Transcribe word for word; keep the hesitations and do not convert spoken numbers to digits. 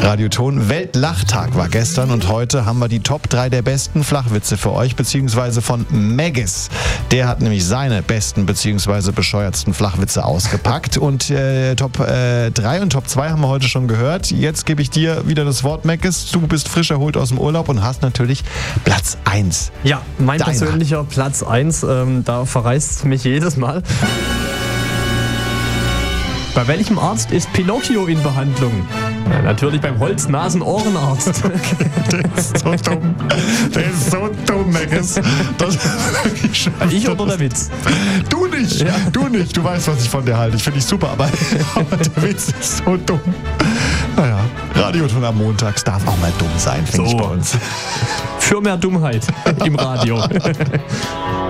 Radioton Weltlachtag war gestern und heute haben wir die Top drei der besten Flachwitze für euch, beziehungsweise von Maggis. Der hat nämlich seine besten beziehungsweise bescheuertsten Flachwitze ausgepackt und äh, Top äh, drei und Top zwei haben wir heute schon gehört. Jetzt gebe ich dir wieder das Wort, Maggis. Du bist frisch erholt aus dem Urlaub und hast natürlich Platz eins. Ja, mein Deiner. persönlicher Platz eins, ähm, da verreißt mich jedes Mal. Bei welchem Arzt ist Pinocchio in Behandlung? Ja, natürlich beim Holz-Nasen-Ohrenarzt. Der ist so dumm. Der ist so dumm, Maggis. Das ist wirklich scheiße. Ich oder der Witz? Du nicht, Ja. du nicht. Du weißt, was ich von dir halte. Ich finde dich super, aber, aber der Witz ist so dumm. Naja, Radioton am Montags darf auch mal dumm sein, finde So. ich bei uns. Für mehr Dummheit im Radio.